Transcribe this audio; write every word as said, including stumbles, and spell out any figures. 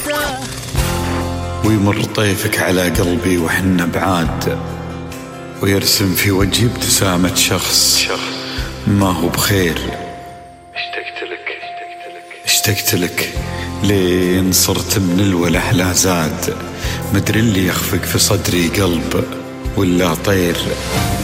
ويمر طيفك على قلبي وحنا بعاد، ويرسم في وجهي ابتسامة شخص ما هو بخير. اشتقت لك اشتقت لك لين صرت من الوله لا زاد، مدري اللي يخفق في صدري قلب ولا طير.